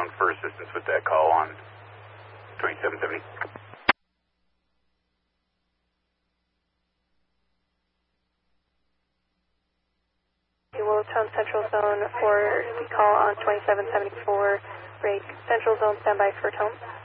Zone for assistance with that call on 2770. You will tone Central Zone for the call on 2774. Break Central Zone, standby for tone.